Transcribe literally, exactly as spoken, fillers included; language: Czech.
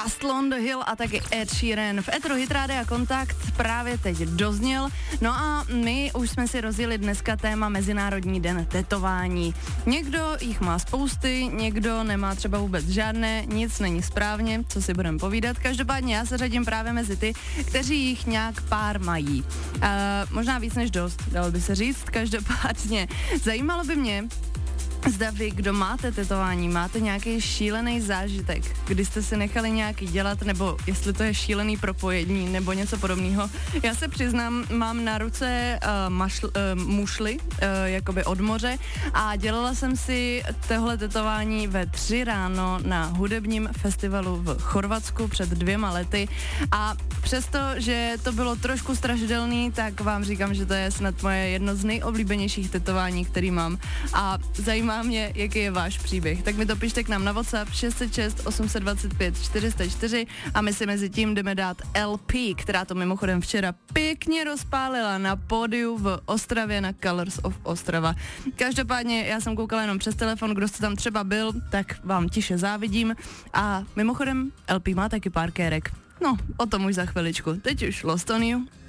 Castle on the Hill a taky Ed Sheeran. V Etru Hit Rádia Kontakt právě teď dozněl. No a my už jsme si rozjeli dneska téma Mezinárodní den tetování. Někdo jich má spousty, někdo nemá třeba vůbec žádné, nic není správně, co si budeme povídat. Každopádně já se řadím právě mezi ty, kteří jich nějak pár mají. Uh, možná víc než dost, dalo by se říct. Každopádně zajímalo by mě, zda vy, kdo máte tetování, máte nějaký šílený zážitek, kdy jste si nechali nějaký dělat, nebo jestli to je šílený propojení, nebo něco podobného. Já se přiznám, mám na ruce uh, mašl, uh, mušly, uh, jakoby od moře, a dělala jsem si tohle tetování ve tři ráno na hudebním festivalu v Chorvatsku před dvěma lety, a přesto, že to bylo trošku strašidelný, tak vám říkám, že to je snad moje jedno z nejoblíbenějších tetování, který mám, a zajímá mě, jaký je váš příběh. Tak mi to pište k nám na WhatsApp šest set šest osm set dvacet pět čtyři sta čtyři a my si mezi tím jdeme dát el pé, která to mimochodem včera pěkně rozpálila na pódiu v Ostravě na Colors of Ostrava. Každopádně já jsem koukala jenom přes telefon, kdo jste tam třeba byl, tak vám tiše závidím, a mimochodem el pé má taky pár kérek. No, o tom už za chviličku. Teď už Lost on You.